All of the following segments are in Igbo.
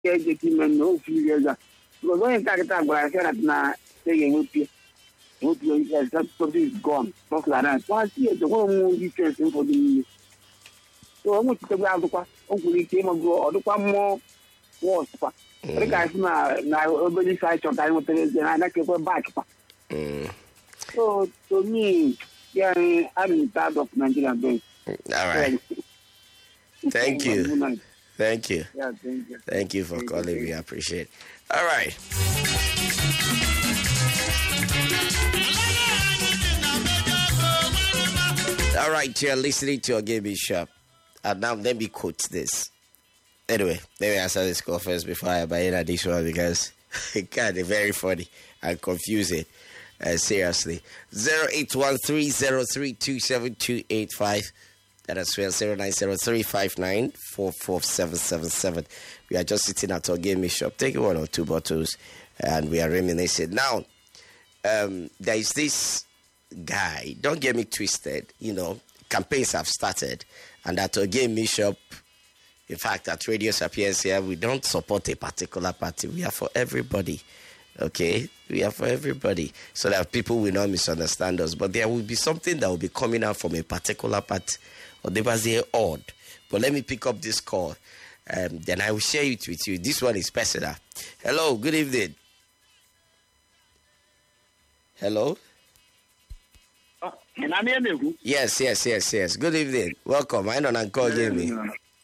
men no few years. Because when you target that, I said na saying hope you that something is gone. Not like that. Once year the one more difference for the so I'm going to go out to Uncle came and go or the more was. The guys now everybody side of time with the and I can go back. So to me, yeah, I'm tired of Nigerian banks. All right. Thank you. Thank you. Yeah, thank you. Thank you for calling. We appreciate it. All right. All right, you're listening to a Game Bishop. And now let me quote this. Anyway, let me answer this call first before I buy in this one because it kind of very funny and confusing. Seriously. 0813032728 and as well 0903594477. We are just sitting at our Game Shop, taking 1 or 2 bottles, and we are reminiscing. Now, there is this guy, don't get me twisted, campaigns have started, and at our Game Shop, in fact, at Radio Sapiens here, we don't support a particular party. We are for everybody. Okay? We are for everybody. So that people will not misunderstand us. But there will be something that will be coming out from a particular party. Or they will say odd. But let me pick up this call. Then I will share it with you. This one is personal. Hello, good evening. Hello? Yes. Good evening. Welcome. I know I'm calling me.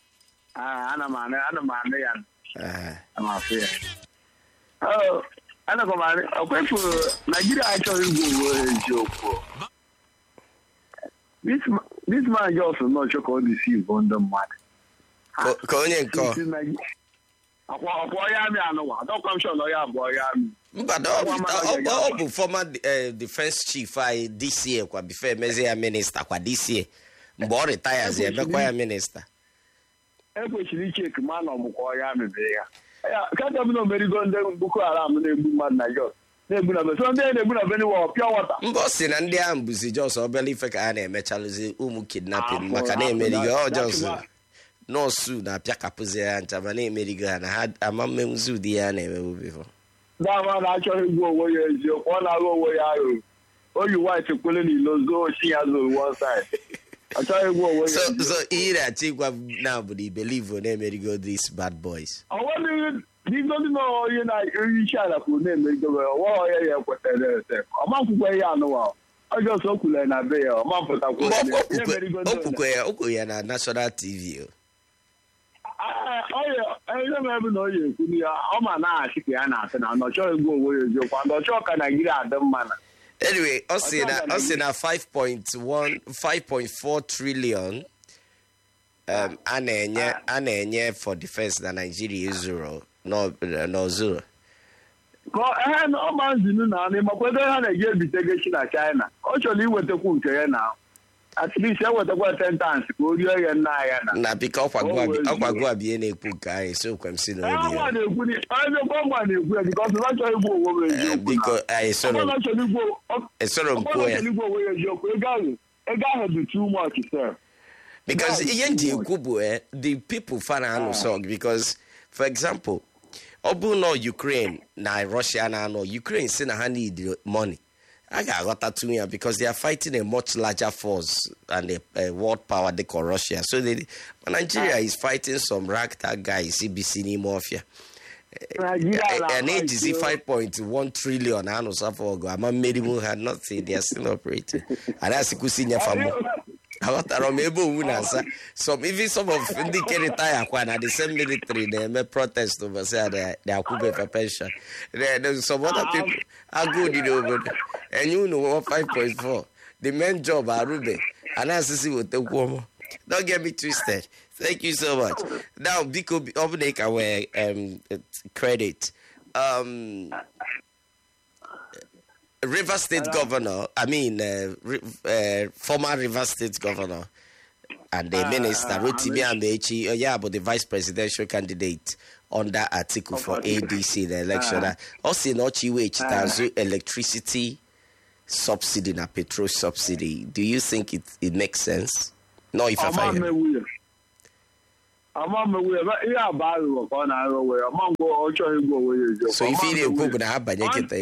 Ana kwa mani okwefu Nigeria actually go this man just not sure how deceive on the mad ko onye nko akwa ya mi anu wa don't come sure no ya boy ya mi but former defense chief this year kwa before meze minister kwa this year mbo retire ze be kwa minister kwesịrị check man ọmụkọ ya mebe ya kata m na omerigo ndị Boko Haram na-egbu mmadụ na Jos na-egbu na be so ndị na-egbu na be ni wa pure water mbọ si na ndị ahụ bụzi Jos obele ife ka a na-emechalụzi ụmụ kidnapping maka na-emerigo Jos nọọsụ na-apịa kapụzi ya nchama na-emerigo ha na ha amammenwuzi ụdị ya na-emebu bifo dama na-achọghị igbu onwe ya eziokwu ọ na-arụ onwe ya arụ oyi white kwele n'ilo zoo ochi ya zoro one side. So here Chigwa now but he believe when they go these bad boys. I wonder you don't know you share that for name go oh yeah I'm not going ya no I just so cool na be ya I'm not Okuya na national TV. Oh yeah I never know you I'm na asiki ya na ase na no sure go we you kwa no sure ka Nigeria dem man. Anyway, us in a 5.4 trillion anenye for defense na Nigeria is zero. No zero. Ko no manzi na ni makwede ha na ye bitegesi na China. O choli wetekwu nke ya na. At least I want to go 10 times. Go here and na pick up agwa bi na ekwu kai so kwam si no dey. I don't want to go because not try go over. Because I saw no too much sir. Because the people fan song because for example obu no Ukraine na Russia na no Ukraine say na ha need money. I got that to me because they are fighting a much larger force and a world power they call Russia. So Nigeria is fighting some ragtag guys, CBC Mafia. And age is 5.1 trillion. I know something. I'm had not said they are still operating. And that's a kusinya family. So even some of the retire at the same military they may protest over say they are coupé for pension. There's some other people are good over and you know 5.4. The main job are Ruby and I see what the woman. Don't get me twisted. Thank you so much. Now Biko Obnek our credit. River State Governor, former River State Governor and the Minister, Rotimi Amechi, but the Vice Presidential candidate on that article for ADC, the election. Also, electricity subsidy, na petrol subsidy. Do you think it makes sense? No, if I find So if you didn't go, I have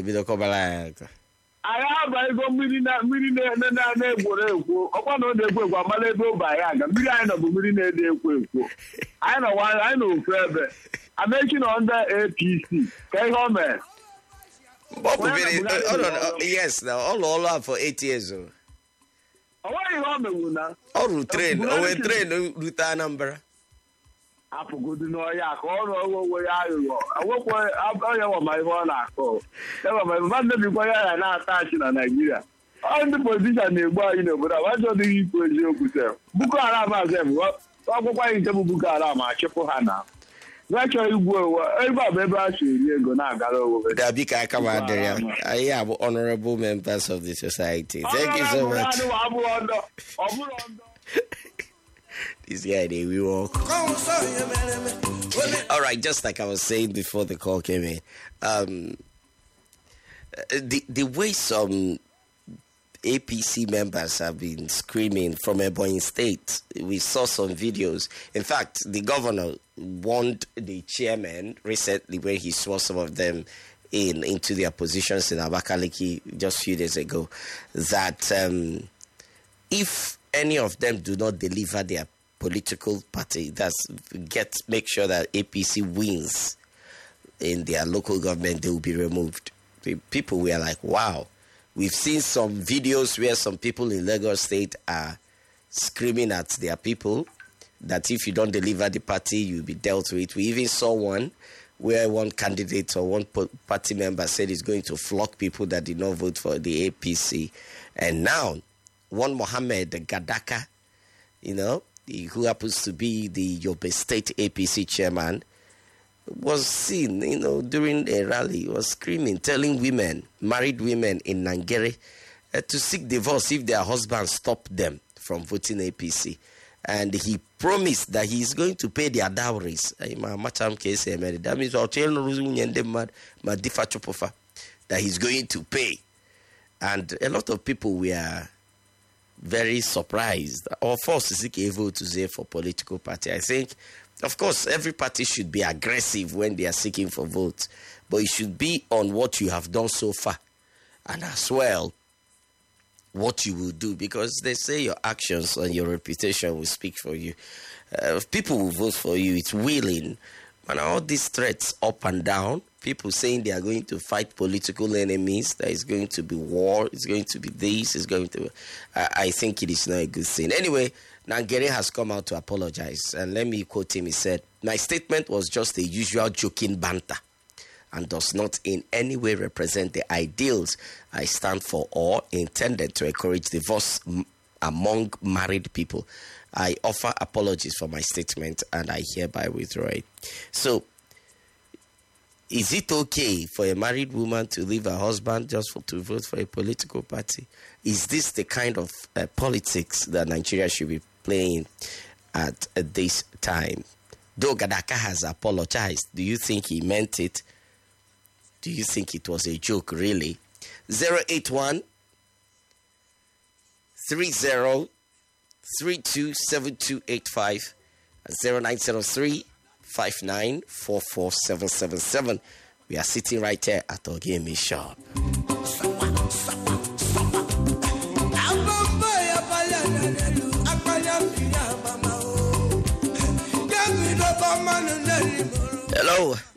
I have a million I know why I know forever. I'm making under APC. Yes, now all for 8 years. Oh, train, train, number. I forgot to know ya call where I go. I work where my one I call. Never my mother before I not attaching on Nigeria. On the position nearby, but I want to do you yourself. Bukara myself. What why you Bukara, my Chipohana? Actually, Dabika, come on, I have honorable members of the society. Thank you so much. This guy, we walk. All right, just like I was saying before the call came in, the way some APC members have been screaming from Ebonyi State, we saw some videos. In fact, the governor warned the chairman recently when he swore some of them into their positions in Abakaliki just a few days ago, that if any of them do not deliver their political party, make sure that APC wins in their local government, they will be removed. The people were like, wow. We've seen some videos where some people in Lagos State are screaming at their people that if you don't deliver the party, you'll be dealt with. We even saw one where one candidate or one party member said he's going to flog people that did not vote for the APC. And now, one Mohammed Gadaka, who happens to be the Yobe State APC chairman, was seen, during a rally, was screaming, telling women, married women in Nangere, to seek divorce if their husbands stop them from voting APC. And he promised that he is going to pay their dowries. That means that he's going to pay. And a lot of people were very surprised or forced to seek a vote to say for political party. I think, of course, every party should be aggressive when they are seeking for votes, but it should be on what you have done so far, and as well, what you will do, because they say your actions and your reputation will speak for you. People will vote for you. It's willing. And all these threats up and down, people saying they are going to fight political enemies, that is going to be war, it's going to be this, it's going to... I think it is not a good thing. Anyway, Nangere has come out to apologize. And let me quote him. He said, "My statement was just the usual joking banter and does not in any way represent the ideals I stand for or intended to encourage divorce among married people. I offer apologies for my statement and I hereby withdraw it." So, is it okay for a married woman to leave her husband just to vote for a political party? Is this the kind of politics that Nigeria should be playing at this time? Though Gadaka has apologized, do you think he meant it? Do you think it was a joke, really? 081 30 327285 0903 59447777. We are sitting right here at Ogemi Shop. Hello.